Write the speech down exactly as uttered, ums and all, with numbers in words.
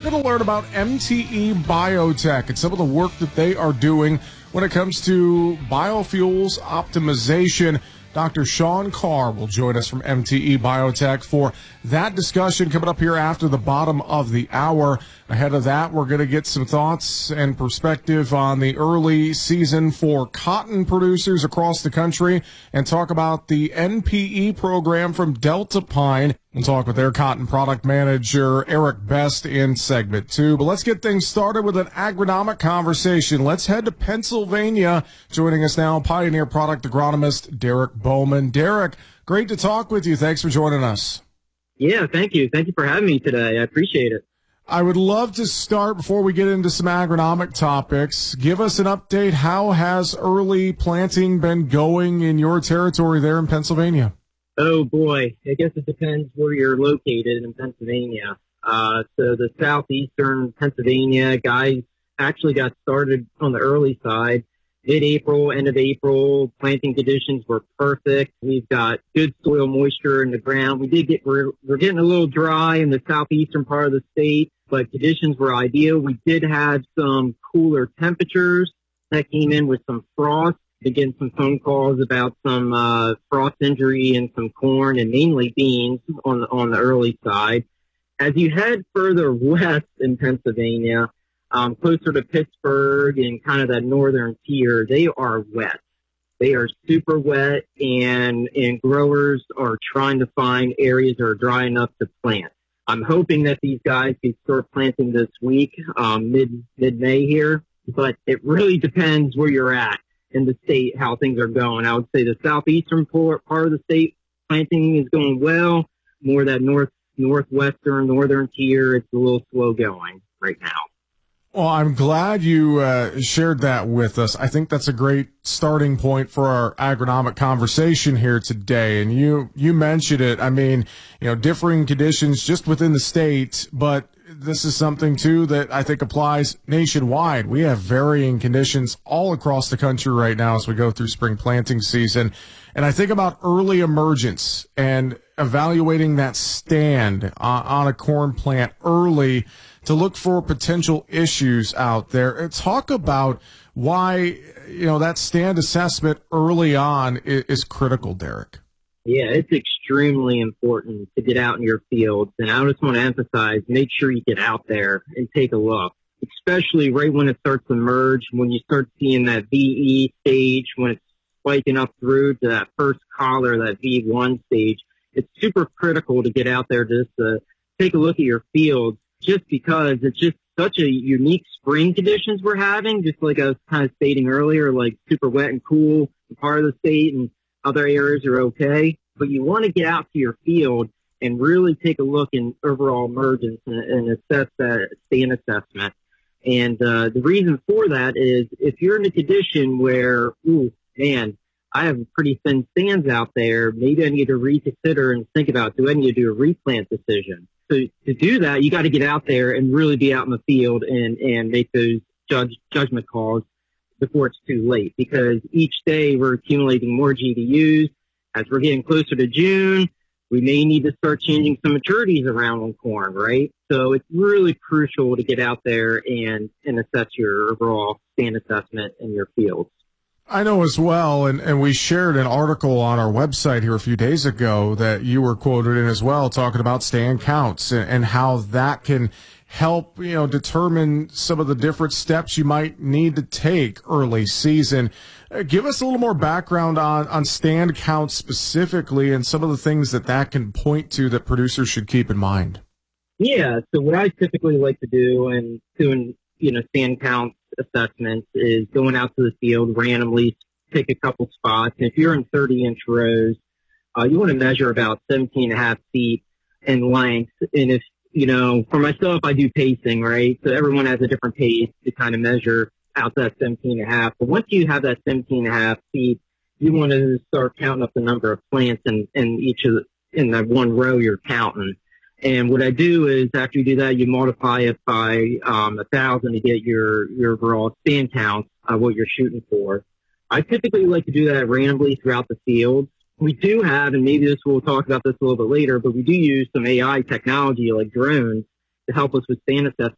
Going to learn about M T E Biotech and some of the work that they are doing when it comes to biofuels optimization. Doctor Sean Carr will join us from M T E Biotech for that discussion coming up here after the bottom of the hour. Ahead of that, we're going to get some thoughts and perspective on the early season for cotton producers across the country and talk about the N P E program from Delta Pine. We'll talk with their cotton product manager, Eric Best, in segment two. But let's get things started with an agronomic conversation. Let's head to Pennsylvania. Joining us now, Pioneer product agronomist Derek Bowman. Derek, great to talk with you. Thanks for joining us. Yeah, thank you. Thank you for having me today. I appreciate it. I would love to start before we get into some agronomic topics. Give us an update. How has early planting been going in your territory there in Pennsylvania? Oh, boy. I guess it depends where you're located in Pennsylvania. Uh, so the southeastern Pennsylvania guys actually got started on the early side. Mid-April, end of April, planting conditions were perfect. We've got good soil moisture in the ground. We did get, we're, we're getting a little dry in the southeastern part of the state, but conditions were ideal. We did have some cooler temperatures that came in with some frost. Again, some phone calls about some uh, frost injury in some corn and mainly beans on the, on the early side. As you head further west in Pennsylvania, um, closer to Pittsburgh and kind of that northern tier, they are wet. They are super wet, and and growers are trying to find areas that are dry enough to plant. I'm hoping that these guys can start planting this week, um, mid mid May here, but it really depends where you're at in the state, how things are going. I would say the southeastern part of the state planting is going well. More that north, northwestern, northern tier, it's a little slow going right now. Well, I'm glad you uh, shared that with us. I think that's a great starting point for our agronomic conversation here today. And you, you mentioned it. I mean, you know, differing conditions just within the state, but this is something, too, that I think applies nationwide. We have varying conditions all across the country right now as we go through spring planting season. And I think about early emergence and evaluating that stand uh, on a corn plant early to look for potential issues out there. Talk about why, you know, that stand assessment early on is, is critical, Derek. Yeah, it's extremely important to get out in your fields. And I just want to emphasize, make sure you get out there and take a look, especially right when it starts to merge, when you start seeing that V E stage, when it's spiking up through to that first collar, that V one stage. It's super critical to get out there just to take a look at your fields, just because it's just such a unique spring conditions we're having, just like I was kind of stating earlier, like super wet and cool in part of the state and other areas are okay. But you want to get out to your field and really take a look in overall emergence and, and assess that stand assessment. And uh, the reason for that is if you're in a condition where, ooh, man, I have pretty thin stands out there, maybe I need to reconsider and think about, do I need to do a replant decision? So to do that, you got to get out there and really be out in the field and, and make those judge, judgment calls before it's too late, because each day we're accumulating more G D Us. As we're getting closer to June, we may need to start changing some maturities around on corn, right? So it's really crucial to get out there and, and assess your overall stand assessment in your fields. I know as well, and, and we shared an article on our website here a few days ago that you were quoted in as well, talking about stand counts and, and how that can help, you know, determine some of the different steps you might need to take early season. Uh, give us a little more background on, on stand counts specifically and some of the things that that can point to that producers should keep in mind. Yeah, so what I typically like to do and doing, you know, stand counts assessments is going out to the field randomly, pick a couple spots. And if you're in thirty inch rows, uh, you want to measure about seventeen and a half feet in length. And if, you know, for myself, I do pacing, right? So everyone has a different pace to kind of measure out that seventeen and a half. But once you have that seventeen and a half feet, you want to start counting up the number of plants in, in each of the, in that one row you're counting. And what I do is after you do that, you multiply it by um, a thousand to get your, your overall stand count, uh, what you're shooting for. I typically like to do that randomly throughout the field. We do have, and maybe this we'll talk about this a little bit later, but we do use some A I technology like drones to help us with stand assessment